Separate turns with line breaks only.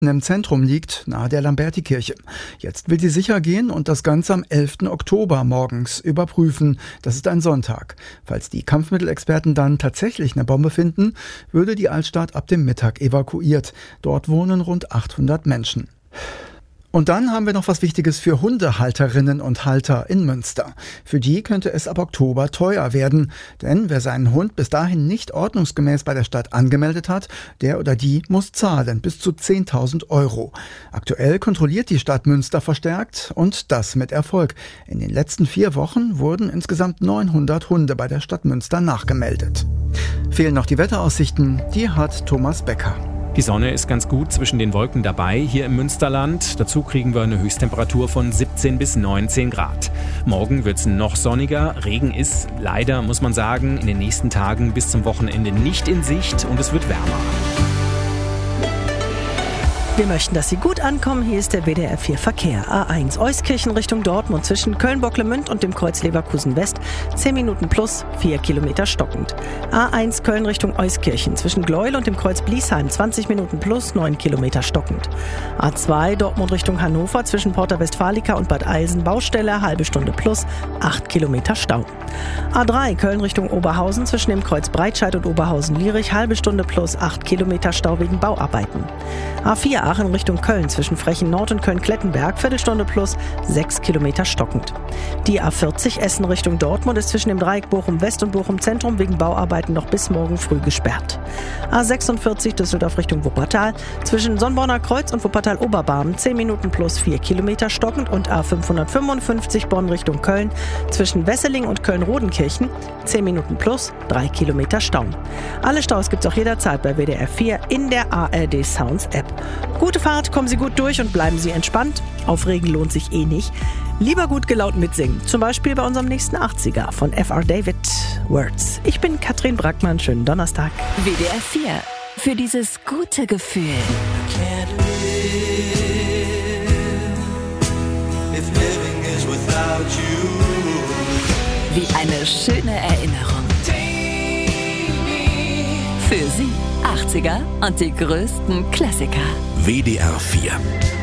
im Zentrum liegt, nahe der Lambertikirche. Jetzt will sie sicher gehen und das Ganze am 11. Oktober morgens überprüfen. Das ist ein Sonntag. Falls die Kampfmittelexperten dann tatsächlich eine Bombe finden, würde die Altstadt ab dem Mittag evakuiert. Dort wohnen rund 800 Menschen. Und dann haben wir noch was Wichtiges für Hundehalterinnen und Halter in Münster. Für die könnte es ab Oktober teuer werden. Denn wer seinen Hund bis dahin nicht ordnungsgemäß bei der Stadt angemeldet hat, der oder die muss zahlen, bis zu 10.000 €. Aktuell kontrolliert die Stadt Münster verstärkt und das mit Erfolg. In den letzten 4 Wochen wurden insgesamt 900 Hunde bei der Stadt Münster nachgemeldet. Fehlen noch die Wetteraussichten, die hat Thomas Becker.
Die Sonne ist ganz gut zwischen den Wolken dabei hier im Münsterland. Dazu kriegen wir eine Höchsttemperatur von 17 bis 19 Grad. Morgen wird es noch sonniger. Regen ist leider, muss man sagen, in den nächsten Tagen bis zum Wochenende nicht in Sicht und es wird wärmer.
Wir möchten, dass Sie gut ankommen. Hier ist der WDR 4 Verkehr. A1 Euskirchen Richtung Dortmund zwischen Köln-Bocklemünd und dem Kreuz Leverkusen West. 10 Minuten plus, 4 Kilometer stockend. A1 Köln Richtung Euskirchen zwischen Gleuel und dem Kreuz Bliesheim. 20 Minuten plus, 9 Kilometer stockend. A2 Dortmund Richtung Hannover zwischen Porta Westfalica und Bad Eilsen. Baustelle, halbe Stunde plus, 8 Kilometer Stau. A3 Köln Richtung Oberhausen zwischen dem Kreuz Breitscheid und Oberhausen-Lierich. Halbe Stunde plus, 8 Kilometer Stau wegen Bauarbeiten. A4 Aachen Richtung Köln zwischen Frechen Nord und Köln-Klettenberg, Viertelstunde plus, 6 Kilometer stockend. Die A40 Essen Richtung Dortmund ist zwischen dem Dreieck Bochum-West und Bochum-Zentrum wegen Bauarbeiten noch bis morgen früh gesperrt. A46 Düsseldorf Richtung Wuppertal zwischen Sonnborner Kreuz und Wuppertal-Oberbarmen 10 Minuten plus 4 Kilometer stockend und A555 Bonn Richtung Köln zwischen Wesseling und Köln-Rodenkirchen 10 Minuten plus 3 Kilometer Stau. Alle Staus gibt's auch jederzeit bei WDR 4 in der ARD Sounds App. Gute Fahrt, kommen Sie gut durch und bleiben Sie entspannt. Aufregen lohnt sich eh nicht. Lieber gut gelaunt mitsingen, zum Beispiel bei unserem nächsten 80er von F.R. David Words. Ich bin Katrin Brackmann, schönen Donnerstag.
WDR 4, für dieses gute Gefühl. Wie eine schöne Erinnerung. Für Sie 80er und die größten Klassiker.
WDR 4